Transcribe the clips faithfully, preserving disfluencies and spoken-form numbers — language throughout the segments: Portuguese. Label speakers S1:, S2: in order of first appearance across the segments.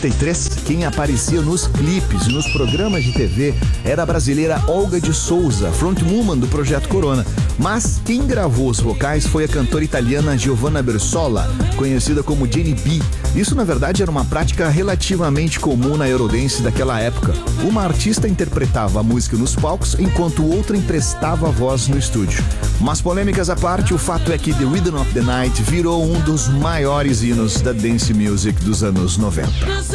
S1: Quem aparecia nos clipes e nos programas de T V era a brasileira Olga de Souza, frontwoman do Projeto Corona. Mas quem gravou os vocais foi a cantora italiana Giovanna Bersola, conhecida como Jenny B. Isso, na verdade, era uma prática relativamente comum na Eurodance daquela época. Uma artista interpretava a música nos palcos, enquanto outra emprestava a voz no estúdio. Mas polêmicas à parte, o fato é que The Rhythm of the Night virou um dos maiores hinos da dance music dos anos noventa.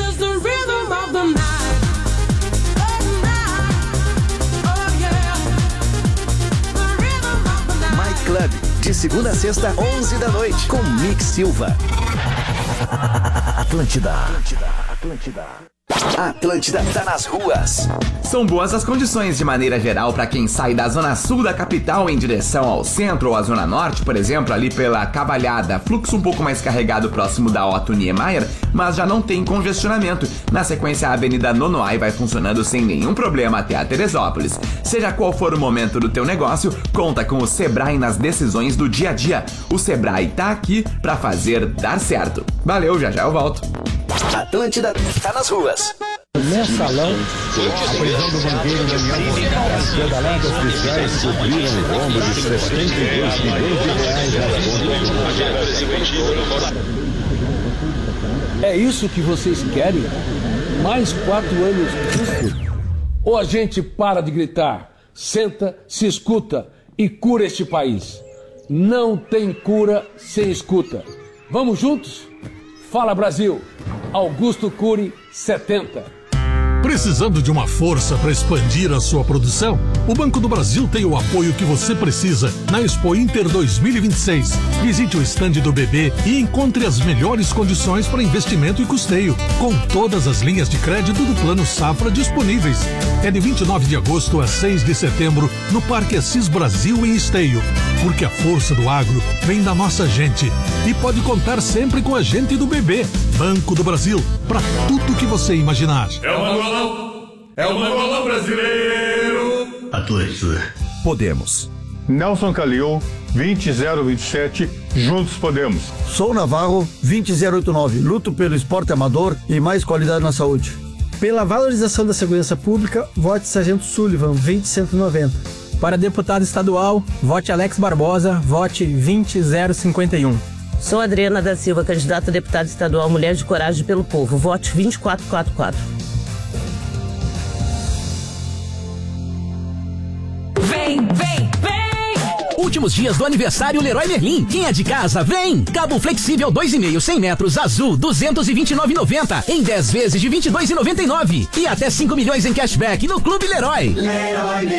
S1: My Club, de segunda a sexta, onze da noite, com Mick Silva. Atlântida, Atlântida, Atlântida. Atlântida tá nas ruas.
S2: São boas as condições de maneira geral para quem sai da zona sul da capital em direção ao centro ou à zona norte, por exemplo, ali pela Cavalhada, fluxo um pouco mais carregado próximo da Otto Niemeyer, mas já não tem congestionamento. Na sequência, a Avenida Nonoai vai funcionando sem nenhum problema até a Teresópolis. Seja qual for o momento do teu negócio, conta com o Sebrae nas decisões do dia a dia. O Sebrae tá aqui para fazer dar certo. Valeu, já já eu volto.
S1: Atlântida tá nas ruas.
S3: Mensalão, a prisão do banqueiro Daniel Monteiro, as pedaladas fiscais cobriram o rombo de sessenta e dois milhões de reais nas contas. É isso que vocês querem? Mais quatro anos disso? Ou a gente para de gritar, senta, se escuta e cura este país? Não tem cura sem escuta. Vamos juntos? Fala Brasil! Augusto Cury, setenta.
S4: Precisando de uma força para expandir a sua produção? O Banco do Brasil tem o apoio que você precisa na Expo Inter dois mil e vinte e seis. Visite o estande do B B e encontre as melhores condições para investimento e custeio, com todas as linhas de crédito do Plano Safra disponíveis. É de vinte e nove de agosto a seis de setembro no Parque Assis Brasil em Esteio. Porque a força do agro vem da nossa gente e pode contar sempre com a gente do B B. Banco do Brasil, para tudo que você imaginar.
S5: É o Mangolão, é o Mangolão brasileiro.
S1: Atlântida.
S6: Podemos.
S7: Nelson Calil, vinte zero vinte e sete, juntos podemos.
S8: Sou Navarro, vinte zero oitenta e nove, luto pelo esporte amador e mais qualidade na saúde.
S9: Pela valorização da segurança pública, vote Sargento Sullivan, vinte cento e noventa.
S10: Para deputado estadual, vote Alex Barbosa, vote vinte zero cinquenta e um.
S11: Sou Adriana da Silva, candidata a deputada estadual Mulher de Coragem pelo Povo, vote vinte quatro quatro quatro.
S12: Vem, vem, vem!
S13: Últimos dias do aniversário Leroy Merlin. Quem é de casa, vem! Cabo flexível dois e meio, cem metros, azul, duzentos e vinte e nove reais e noventa centavos em dez vezes de vinte e dois reais e noventa e nove centavos. E até cinco milhões em cashback no Clube Leroy. Leroy